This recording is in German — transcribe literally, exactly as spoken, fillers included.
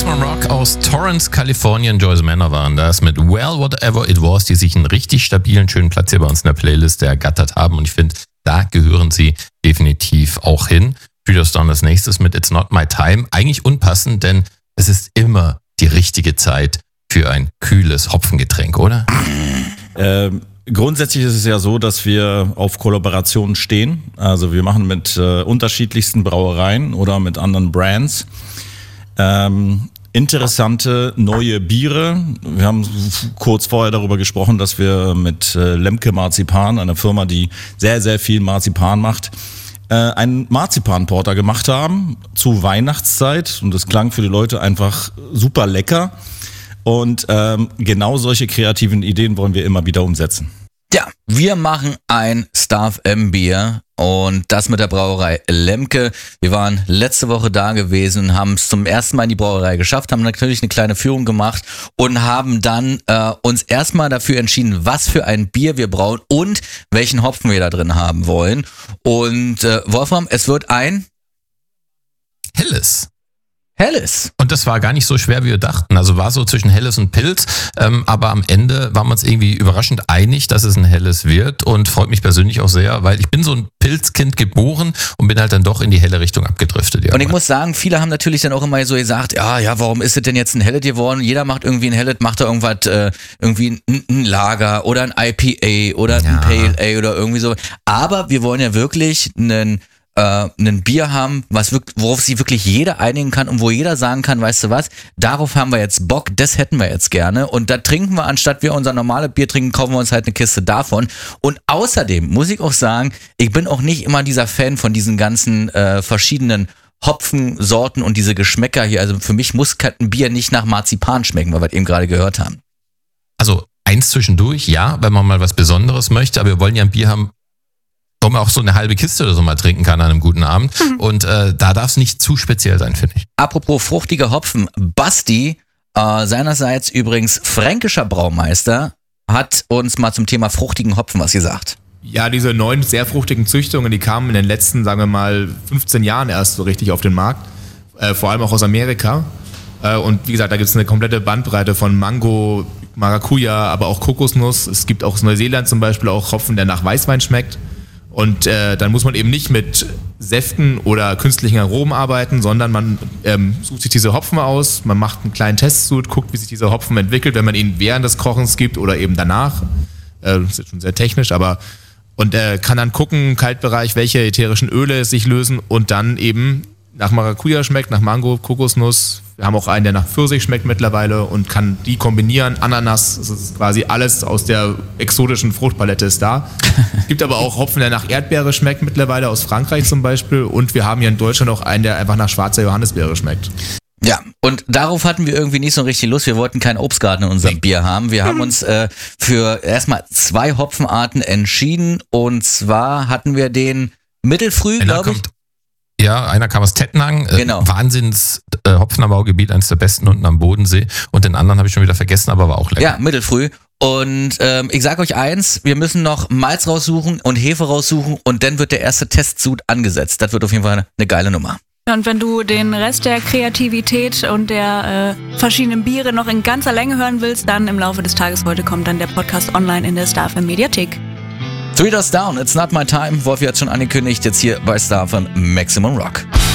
Maximum Rock aus Torrance, Kalifornien. Joyce Manor waren das mit Well, Whatever It Was, die sich einen richtig stabilen, schönen Platz hier bei uns in der Playlist ergattert haben. Und ich finde, da gehören sie definitiv auch hin. Julius Stone als nächstes mit It's Not My Time. Eigentlich unpassend, denn es ist immer die richtige Zeit für ein kühles Hopfengetränk, oder? Ähm, grundsätzlich ist es ja so, dass wir auf Kollaborationen stehen. Also wir machen mit äh, unterschiedlichsten Brauereien oder mit anderen Brands ähm, interessante neue Biere. Wir haben kurz vorher darüber gesprochen, dass wir mit äh, Lemke Marzipan, einer Firma, die sehr, sehr viel Marzipan macht, äh, einen Marzipanporter gemacht haben zu Weihnachtszeit. Und das klang für die Leute einfach super lecker. Und ähm, genau solche kreativen Ideen wollen wir immer wieder umsetzen. Ja, wir machen ein Star F M Bier und das mit der Brauerei Lemke. Wir waren letzte Woche da gewesen, haben es zum ersten Mal in die Brauerei geschafft, haben natürlich eine kleine Führung gemacht und haben dann äh, uns erstmal dafür entschieden, was für ein Bier wir brauen und welchen Hopfen wir da drin haben wollen. Und äh, Wolfram, es wird ein Helles. Helles. Und das war gar nicht so schwer, wie wir dachten. Also war so zwischen Helles und Pilz. Ähm, aber am Ende waren wir uns irgendwie überraschend einig, dass es ein Helles wird. Und freut mich persönlich auch sehr, weil ich bin so ein Pilzkind geboren und bin halt dann doch in die helle Richtung abgedriftet. Ja, und ich muss sagen, viele haben natürlich dann auch immer so gesagt, ja, ja, warum ist es denn jetzt ein Helles geworden? Jeder macht irgendwie ein Helles, macht da irgendwas, äh, irgendwie ein, ein Lager oder ein I P A oder Ja. ein Pale Ale oder irgendwie so. Aber wir wollen ja wirklich einen Äh, ein Bier haben, was wirk- worauf sich wirklich jeder einigen kann und wo jeder sagen kann, weißt du was, darauf haben wir jetzt Bock, das hätten wir jetzt gerne und da trinken wir, anstatt wir unser normales Bier trinken, kaufen wir uns halt eine Kiste davon. Und außerdem muss ich auch sagen, ich bin auch nicht immer dieser Fan von diesen ganzen äh, verschiedenen Hopfensorten und diese Geschmäcker hier. Also für mich muss ein Bier nicht nach Marzipan schmecken, weil wir es eben gerade gehört haben. Also eins zwischendurch, ja, wenn man mal was Besonderes möchte, aber wir wollen ja ein Bier haben, wo man auch so eine halbe Kiste oder so mal trinken kann an einem guten Abend. Mhm. Und äh, da darf es nicht zu speziell sein, finde ich. Apropos fruchtiger Hopfen, Basti, äh, seinerseits übrigens fränkischer Braumeister, hat uns mal zum Thema fruchtigen Hopfen was gesagt. Ja, diese neuen, sehr fruchtigen Züchtungen, die kamen in den letzten, sagen wir mal, fünfzehn Jahren erst so richtig auf den Markt. Äh, vor allem auch aus Amerika. Äh, und wie gesagt, da gibt es eine komplette Bandbreite von Mango, Maracuja, aber auch Kokosnuss. Es gibt auch aus Neuseeland zum Beispiel auch Hopfen, der nach Weißwein schmeckt. Und äh, dann muss man eben nicht mit Säften oder künstlichen Aromen arbeiten, sondern man ähm, sucht sich diese Hopfen aus, man macht einen kleinen Testsud, guckt, wie sich dieser Hopfen entwickelt, wenn man ihn während des Kochens gibt oder eben danach. Äh, das ist schon sehr technisch, aber und äh, kann dann gucken im Kaltbereich, welche ätherischen Öle sich lösen und dann eben nach Maracuja schmeckt, nach Mango, Kokosnuss. Wir haben auch einen, der nach Pfirsich schmeckt mittlerweile und kann die kombinieren. Ananas, das ist quasi alles aus der exotischen Fruchtpalette ist da. Es gibt aber auch Hopfen, der nach Erdbeere schmeckt mittlerweile, aus Frankreich zum Beispiel. Und wir haben hier in Deutschland auch einen, der einfach nach schwarzer Johannisbeere schmeckt. Ja, und darauf hatten wir irgendwie nicht so richtig Lust. Wir wollten keinen Obstgarten in unserem Bier haben. Wir haben uns äh, für erstmal zwei Hopfenarten entschieden. Und zwar hatten wir den Mittelfrüh, glaube ich. Ja, einer kam aus Tettnang, genau. äh, Wahnsinns äh, Hopfenanbaugebiet, eines der besten unten am Bodensee. Und den anderen habe ich schon wieder vergessen, aber war auch lecker. Ja, Mittelfrüh. Und ähm, ich sage euch eins, wir müssen noch Malz raussuchen und Hefe raussuchen und dann wird der erste Testsud angesetzt. Das wird auf jeden Fall eine geile Nummer. Und wenn du den Rest der Kreativität und der äh, verschiedenen Biere noch in ganzer Länge hören willst, dann im Laufe des Tages heute kommt dann der Podcast online in der Star F M Mediathek. Three Doors Down, It's Not My Time, Wolfi hat schon angekündigt, jetzt hier bei Star F M Maximum Rock.